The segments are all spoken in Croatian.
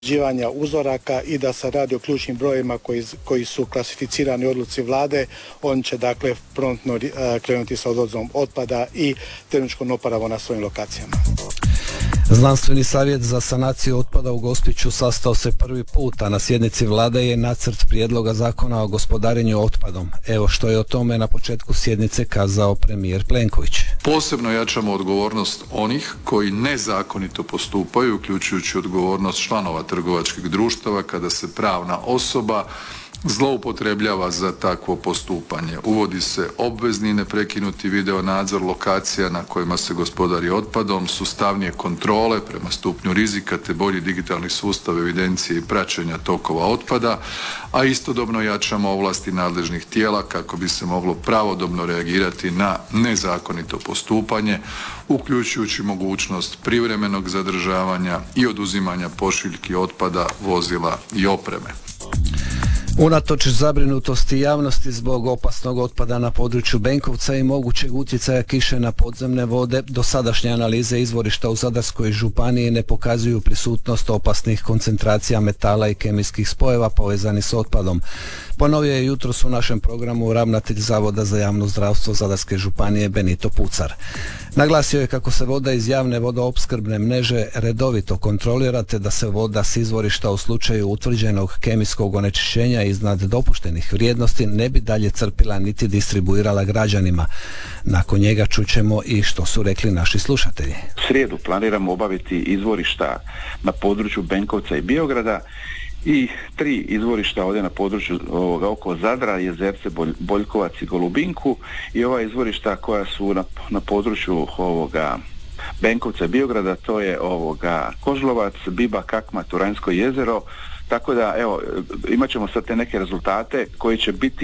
uzoraka i da se radi o ključnim brojevima koji su klasificirani u odluci vlade. On će dakle promptno krenuti sa odvozom otpada i termičkom oporavom na svojim lokacijama. Znanstveni savjet za sanaciju otpada u Gospiću sastao se prvi put, a na sjednici vlade je nacrt prijedloga zakona o gospodarenju otpadom. Evo što je o tome na početku sjednice kazao premijer Plenković. Posebno jačamo odgovornost onih koji nezakonito postupaju, uključujući odgovornost članova trgovačkih društava kada se pravna osoba zloupotrebljava za takvo postupanje. Uvodi se obvezni i neprekinuti video nadzor lokacija na kojima se gospodari otpadom, sustavnije kontrole prema stupnju rizika te bolji digitalni sustav evidencije i praćenja tokova otpada, a istodobno jačamo ovlasti nadležnih tijela kako bi se moglo pravodobno reagirati na nezakonito postupanje, uključujući mogućnost privremenog zadržavanja i oduzimanja pošiljki otpada, vozila i opreme. Unatoč zabrinutosti javnosti zbog opasnog otpada na području Benkovca i mogućeg utjecaja kiše na podzemne vode, dosadašnje analize izvorišta u Zadarskoj županiji ne pokazuju prisutnost opasnih koncentracija metala i kemijskih spojeva povezani s otpadom. Ponovio je jutros u našem programu ravnatelj Zavoda za javno zdravstvo Zadarske županije Benito Pucar. Naglasio je kako se voda iz javne vodoopskrbne mreže redovito kontrolira te da se voda s izvorišta u slučaju utvrđenog kemijskog onečišćenja iznad dopuštenih vrijednosti ne bi dalje crpila niti distribuirala građanima. Nakon njega čućemo i što su rekli naši slušatelji. U srijedu planiramo obaviti izvorišta na području Benkovca i Biograda i 3 izvorišta ovdje na području oko Zadra, Jezerce, Boljkovac i Golubinku, i ova izvorišta koja su na području Benkovca i Biograda, to je Kožlovac, Biba, Kakma, Turanjsko jezero. Tako da, evo, imat ćemo sad te neke rezultate koji će biti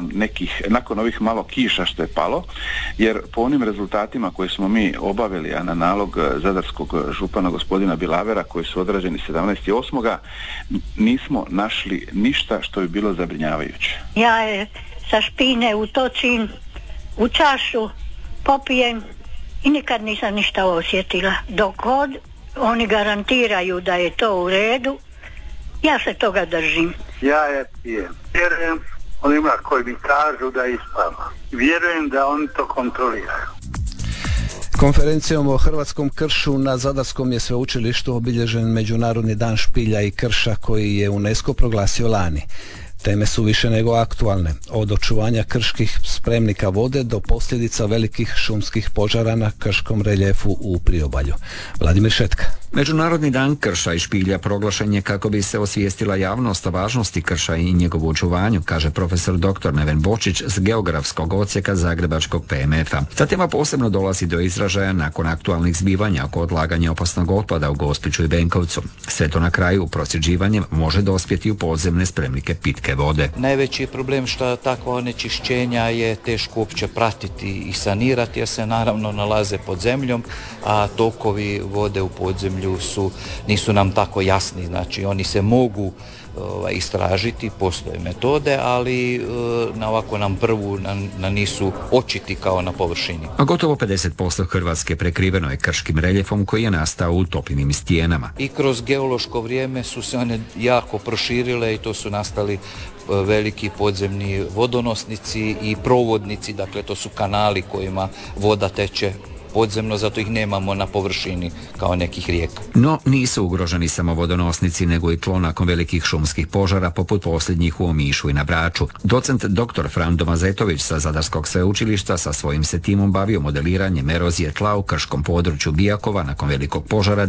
nakon ovih malo kiša što je palo, jer po onim rezultatima koje smo mi obavili, a na nalog zadarskog župana gospodina Bilavera koji su odrađeni 17.8. nismo našli ništa što bi bilo zabrinjavajuće. Ja je sa špine utočim u čašu, popijem i nikad nisam ništa osjetila. Dok god oni garantiraju da je to u redu, ja se toga držim. Ja je pijem. Vjerujem onima koji mi kažu da je ispravno. Vjerujem da oni to kontroliraju. Konferencijom o hrvatskom kršu na Zadarskom je sveučilištu obilježen Međunarodni dan špilja i krša koji je UNESCO proglasio lani. Teme su više nego aktualne, od očuvanja krških spremnika vode do posljedica velikih šumskih požara na krškom reljefu u priobalju. Vladimir Šetka. Međunarodni dan krša i špilja proglašen je kako bi se osvijestila javnost o važnosti krša i njegovu očuvanju, kaže profesor dr. Neven Bočić s geografskog odsjeka Zagrebačkog PMF-a. Ta tema posebno dolazi do izražaja nakon aktualnih zbivanja oko odlaganja opasnog otpada u Gospiću i Benkovcu. Sve to na kraju prosjeđivanjem može dospjeti u podzemne spremnike pitke vode. Najveći problem što takva onečišćenja je teško uopće pratiti i sanirati, jer se naravno nalaze pod zemljom, a tokovi vode u podzemlju nisu nam tako jasni. Znači oni se mogu istražiti, postoje metode, ali nam prvu nisu očiti kao na površini. A gotovo 50% Hrvatske prekriveno je krškim reljefom koji je nastao u topinim stijenama. I kroz geološko vrijeme su se one jako proširile i to su nastali veliki podzemni vodonosnici i provodnici, dakle to su kanali kojima voda teče podzemno, zato ih nemamo na površini kao nekih rijeka. No nisu ugroženi samo vodonosnici, nego i tlo nakon velikih šumskih požara poput posljednjih u Omišu i na Braču. Docent dr. Frando Mazetović sa Zadarskog sveučilišta sa svojim se timom bavio modeliranjem erozije tla u krškom području Bijakova nakon velikog požara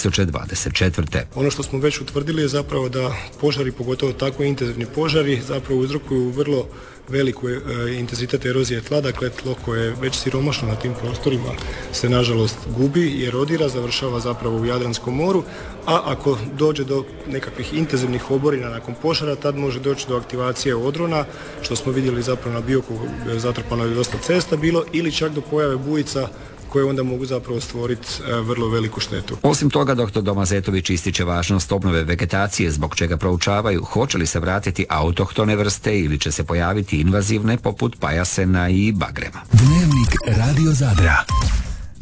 2024. Ono što smo već utvrdili je zapravo da požari, pogotovo tako intenzivni požari, zapravo uzrokuju vrlo veliku intenzitet erozije tla, dakle tlo koje je već siromašno na tim prostorima se nažalost gubi i erodira, završava zapravo u Jadranskom moru, a ako dođe do nekakvih intenzivnih oborina nakon požara, tad može doći do aktivacije odrona, što smo vidjeli zapravo na Biokovu, zatrpano je dosta cesta bilo, ili čak do pojave bujica koje onda mogu zapravo stvoriti vrlo veliku štetu. Osim toga, dr. Domazetović ističe važnost obnove vegetacije, zbog čega proučavaju hoće li se vratiti autohtone vrste ili će se pojaviti invazivne poput pajasena i bagrema. Dnevnik Radio Zadra.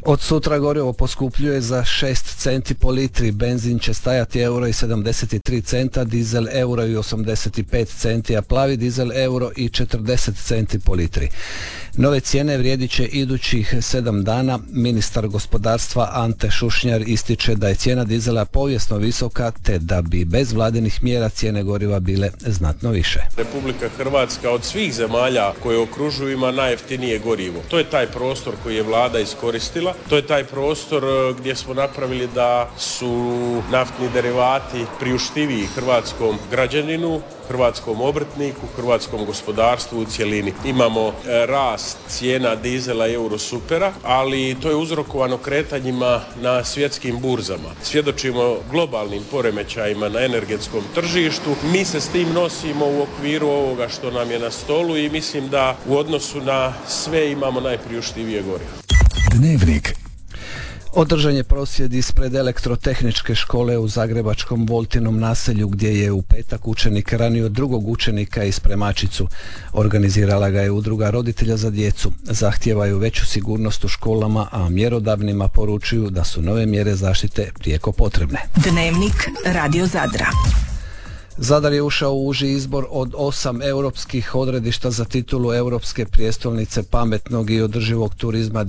Od sutra gorivo poskupljuje za 6 centi po litri, benzin će stajati €1,73, dizel €1,85 centi, a plavi dizel €1,40 centi po litri. Nove cijene vrijedit će idućih 7 dana. Ministar gospodarstva Ante Šušnjar ističe da je cijena dizela povijesno visoka, te da bi bez vladinih mjera cijene goriva bile znatno više. Republika Hrvatska od svih zemalja koje okružuju ima najjeftinije gorivo. To je taj prostor koji je vlada iskoristila. To je taj prostor gdje smo napravili da su naftni derivati priuštiviji hrvatskom građaninu, hrvatskom obrtniku, hrvatskom gospodarstvu u cjelini. Imamo rast cijena dizela i eurosupera, ali to je uzrokovano kretanjima na svjetskim burzama. Svjedočimo globalnim poremećajima na energetskom tržištu. Mi se s tim nosimo u okviru ovoga što nam je na stolu i mislim da u odnosu na sve imamo najpriuštivije gorivo. Dnevnik. Održan je prosvjed ispred elektrotehničke škole u zagrebačkom Voltinom naselju gdje je u petak učenik ranio drugog učenika i spremačicu. Organizirala ga je udruga roditelja za djecu. Zahtijevaju veću sigurnost u školama, a mjerodavnima poručuju da su nove mjere zaštite prijeko potrebne. Dnevnik Radio Zadra. Zadar je ušao u uži izbor od 8 europskih odredišta za titulu Europske prijestolnice pametnog i održivog turizma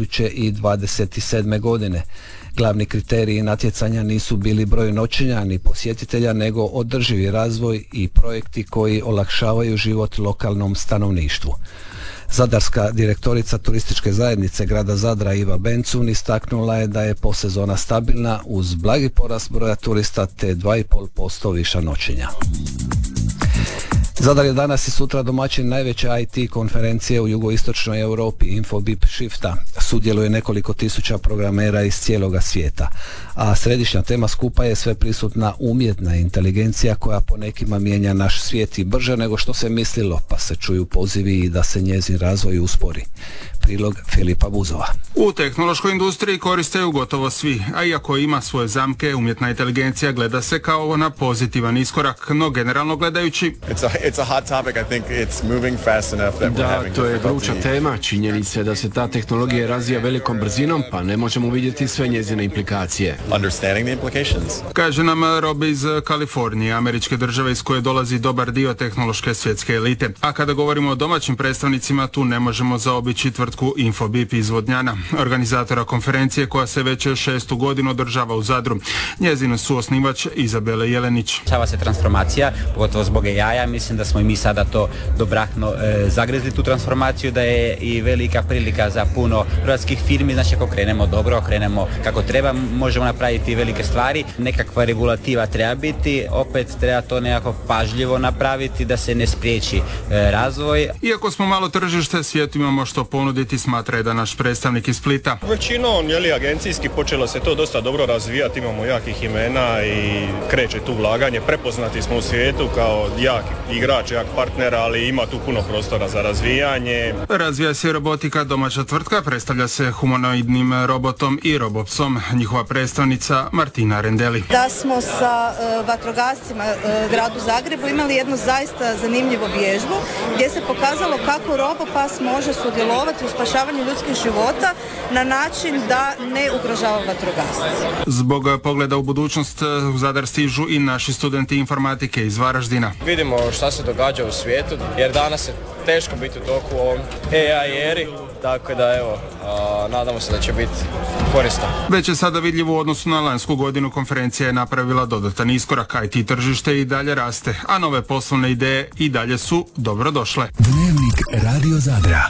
2027. godine. Glavni kriteriji natjecanja nisu bili broj noćenja ni posjetitelja, nego održivi razvoj i projekti koji olakšavaju život lokalnom stanovništvu. Zadarska direktorica turističke zajednice grada Zadra Iva Bencun istaknula je da je posezona stabilna uz blagi porast broja turista te 2,5% viša noćenja. Zadar je danas i sutra domaćin najveće IT konferencije u jugoistočnoj Europi, Infobip Shifta. Sudjeluje nekoliko tisuća programera iz cijeloga svijeta, a središnja tema skupa je sveprisutna umjetna inteligencija koja po nekima mijenja naš svijet i brže nego što se mislilo, pa se čuju pozivi i da se njezin razvoj uspori. Prilog Filipa Buzova. U tehnološkoj industriji koriste ju gotovo svi, a iako ima svoje zamke, umjetna inteligencija gleda se kao na pozitivan iskorak, no generalno gledajući Da, to je vruća tema. Činjenica je da se ta tehnologija razvija velikom brzinom, pa ne možemo vidjeti sve njezine implikacije. Kaže nam Rob iz Kalifornije, američke države iz koje dolazi dobar dio tehnološke svjetske elite. A kada govorimo o domaćim predstavnicima, tu ne možemo zaobići tvrtku Infobip iz Vodnjana, organizatora konferencije koja se već 6. godinu održava u Zadru. Njezin suosnivač Izabele Jelenić. Dešava se transformacija, pogotovo zbog AI-a. Mislim da smo i mi sada to dobrahno zagrezli tu transformaciju, da je i velika prilika za puno hrvatskih firmi. Znači ako krenemo dobro, krenemo kako treba, možemo napraviti velike stvari. Nekakva regulativa treba biti, opet treba to nekako pažljivo napraviti da se ne spriječi razvoj. Iako smo malo tržište, svijetu imamo što ponuditi, smatra je da naš predstavnik iz Splita. Većinom, agencijski počelo se to dosta dobro razvijati, imamo jakih imena i kreće tu ulaganje. Prepoznati smo u svijetu kao jak igrač, jak partner, ali ima tu puno prostora za razvijanje. Razvija se robotika, domaća tvrtka predstavlja se humanoidnim robotom i robopsom. Njihova predstavnica Martina Rendeli. Da smo sa vatrogascima gradu Zagrebu imali jednu zaista zanimljivu vježbu gdje se pokazalo kako robopas može sudjelovati u spašavanju ljudskih života na način da ne ugrožava vatrogasce. Zbog pogleda u budućnost u Zadar stižu i naši studenti informatike iz Varaždina. Vidimo šta se događa u svijetu, jer danas je teško biti u toku u ovom AI eri, tako da evo, nadamo se da će biti korisno. Već je sada vidljivo u odnosu na lanjsku godinu, konferencija je napravila dodatan iskorak, IT tržište i dalje raste, a nove poslovne ideje i dalje su dobro došle. Dnevnik Radio Zadra.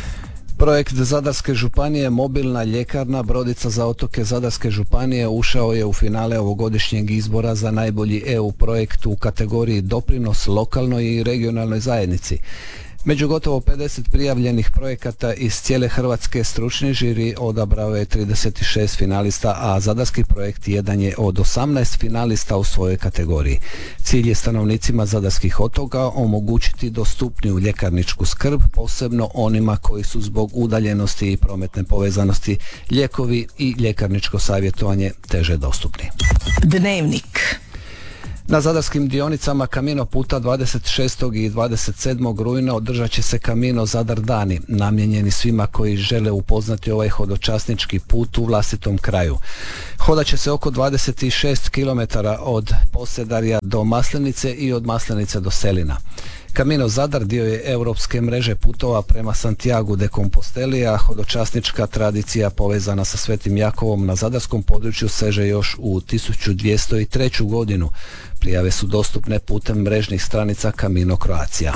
Projekt Zadarske županije Mobilna ljekarna brodica za otoke Zadarske županije ušao je u finale ovogodišnjeg izbora za najbolji EU projekt u kategoriji doprinos lokalnoj i regionalnoj zajednici. Među gotovo 50 prijavljenih projekata iz cijele Hrvatske stručni žiri odabrao je 36 finalista, a zadarski projekt jedan je od 18 finalista u svojoj kategoriji. Cilj je stanovnicima zadarskih otoka omogućiti dostupniju ljekarničku skrb, posebno onima koji su zbog udaljenosti i prometne povezanosti lijekovi i ljekarničko savjetovanje teže dostupni. Dnevnik. Na zadarskim dionicama Camino puta 26. i 27. rujna održat će se Camino Zadar dani, namijenjeni svima koji žele upoznati ovaj hodočasnički put u vlastitom kraju. Hodat će se oko 26 km od Posedarja do Maslenice i od Maslenice do Selina. Camino Zadar dio je europske mreže putova prema Santiagu de Composteli, a hodočasnička tradicija povezana sa Svetim Jakovom na zadarskom području seže još u 1203. godinu. Prijave su dostupne putem mrežnih stranica Camino Croatia.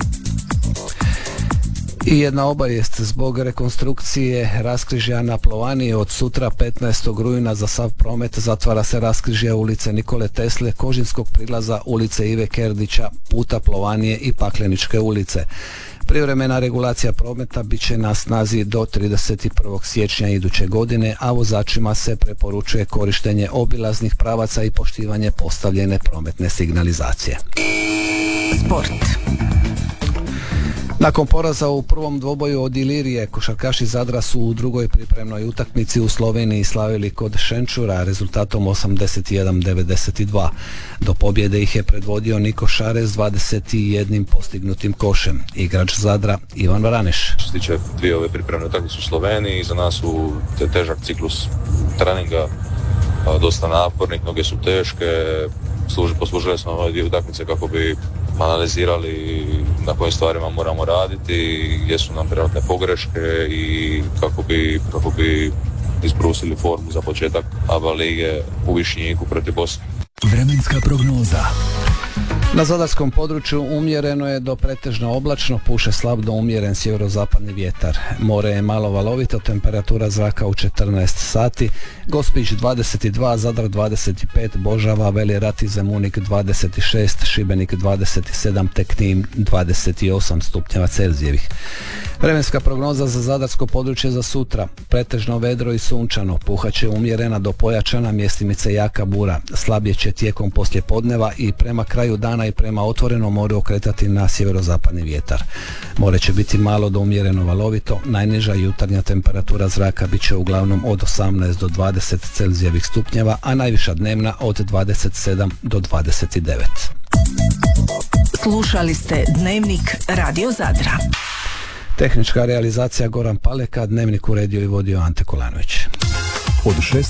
I jedna obavijest, zbog rekonstrukcije raskrižja na Plovaniji od sutra 15. rujna za sav promet zatvara se raskrižje ulice Nikole Tesle, Kožinskog prilaza, ulice Ive Kerdića, puta Plovanije i Pakleničke ulice. Privremena regulacija prometa bit će na snazi do 31. siječnja iduće godine, a vozačima se preporučuje korištenje obilaznih pravaca i poštivanje postavljene prometne signalizacije. Sport. Nakon poraza u prvom dvoboju od Ilirije, košarkaši Zadra su u drugoj pripremnoj utakmici u Sloveniji slavili kod Šenčura rezultatom 81-92. Do pobjede ih je predvodio Niko Šare s 21 postignutim košem. Igrač Zadra Ivan Varaneš. Što se tiče dvije ove pripremne utakmice u Sloveniji, za nas su težak ciklus treninga, dosta napornih, noge su teške, poslužili smo ove dvije utakmice kako bi analizirali na kojim stvarima moramo raditi, gdje su nam trenutne pogreške i kako bi isbrusili formu za početak ABA lige u Višnjiku protiv Bosne. Vremenska prognoza. Na zadarskom području umjereno je do pretežno oblačno, puše slab do umjeren sjeverozapadni vjetar. More je malo valovito, temperatura zraka u 14 sati, Gospić 22, Zadar 25, Božava, Veli Rat i Zemunik 26, Šibenik 27, te Knin 28 stupnjeva Celzijevih. Vremenska prognoza za zadarsko područje za sutra. Pretežno vedro i sunčano, puhaće umjerena do pojačana, mjestimice jaka bura. Slabije će tijekom poslijepodneva i prema kraju dana i prema otvorenom moru okretati na sjeverozapadni vjetar. More će biti malo do umjereno valovito, najniža jutarnja temperatura zraka bit će uglavnom od 18 do 20 Celzijevih stupnjeva, a najviša dnevna od 27 do 29. Slušali ste Dnevnik Radio Zadra. Tehnička realizacija Goran Paleka, Dnevnik uredio i vodio Ante Kolanović. Od 6